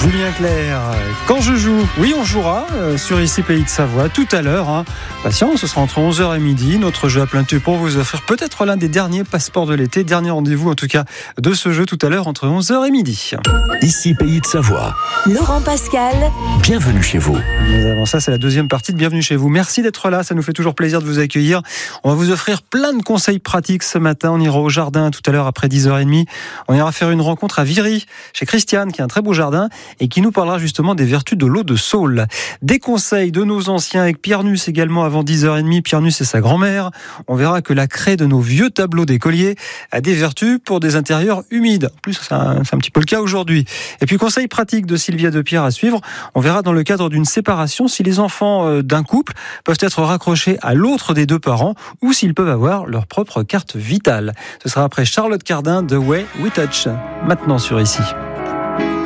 Julien Clerc, quand je joue, oui on jouera sur ICI Pays de Savoie tout à l'heure. Patience, ce sera entre 11h et midi. Notre jeu à plein tube pour vous offrir peut-être l'un des derniers passeports de l'été. Dernier rendez-vous en tout cas de ce jeu tout à l'heure entre 11h et midi. ICI Pays de Savoie. Laurent Pascal. Bienvenue chez vous. Mais avant ça, c'est la deuxième partie de Bienvenue chez vous. Merci d'être là, ça nous fait toujours plaisir de vous accueillir. On va vous offrir plein de conseils pratiques ce matin. On ira au jardin tout à l'heure après 10h30. On ira faire une rencontre à Viry chez Christiane qui a un très beau jardin et qui nous parlera justement des vertus de l'eau de saule. Des conseils de nos anciens avec Pierre Nuss également avant 10h30. Pierre Nuss et sa grand-mère. On verra que la craie de nos vieux tableaux d'écoliers a des vertus pour des intérieurs humides. En plus, c'est un petit peu le cas aujourd'hui. Et puis, conseils pratiques de Sylvia Depierre à suivre. On verra dans le cadre d'une séparation si les enfants d'un couple peuvent être raccrochés à l'autre des deux parents ou s'ils peuvent avoir leur propre carte vitale. Ce sera après Charlotte Cardin de Way We Touch. Maintenant sur ICI.